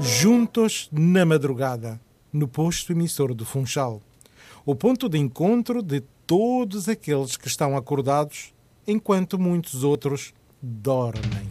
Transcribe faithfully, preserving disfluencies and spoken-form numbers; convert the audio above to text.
juntos na madrugada, no posto emissor do Funchal. O ponto de encontro de todos aqueles que estão acordados enquanto muitos outros dormem.